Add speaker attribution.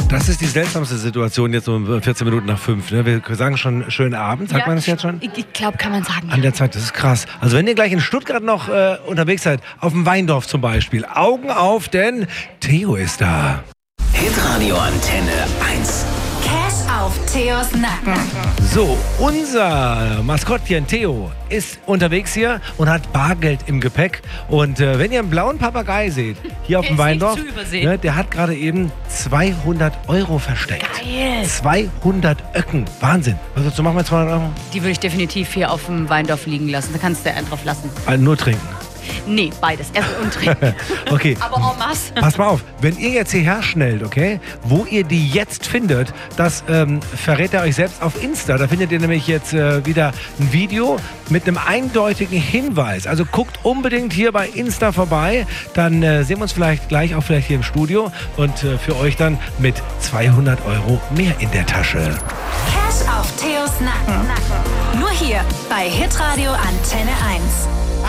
Speaker 1: Das ist die seltsamste Situation jetzt um 14 Minuten nach 5. Ne? Wir sagen schon schönen Abend, sagt man das jetzt schon?
Speaker 2: Ich glaube, kann man sagen.
Speaker 1: An der Zeit, das ist krass. Also wenn ihr gleich in Stuttgart noch unterwegs seid, auf dem Weindorf zum Beispiel, Augen auf, denn Theo ist da.
Speaker 3: Hitradio Antenne 1.
Speaker 4: Cash auf Theos Nacken.
Speaker 1: So, unser Maskottchen Theo ist unterwegs hier und hat Bargeld im Gepäck. Und wenn ihr einen blauen Papagei seht, hier auf dem Weindorf,
Speaker 2: nicht zu übersehen.
Speaker 1: ne, der hat gerade eben 200 € versteckt.
Speaker 2: Geil.
Speaker 1: 200 Öcken. Wahnsinn. Was würdest du machen mit 200 €?
Speaker 2: Die würde ich definitiv hier auf dem Weindorf liegen lassen. Da kannst du einen drauf lassen.
Speaker 1: Nur trinken.
Speaker 2: Nee, beides. Essen und trinken.
Speaker 1: Okay.
Speaker 2: Aber en masse.
Speaker 1: Pass mal auf, wenn ihr jetzt hierher schnellt, okay, wo ihr die jetzt findet, das verrät ihr euch selbst auf Insta. Da findet ihr nämlich jetzt wieder ein Video mit einem eindeutigen Hinweis. Also guckt unbedingt hier bei Insta vorbei, dann sehen wir uns vielleicht gleich auch vielleicht hier im Studio und für euch dann mit 200 € mehr in der Tasche.
Speaker 4: Cash auf Theos Nacken. Nur hier bei Hitradio Antenne 1.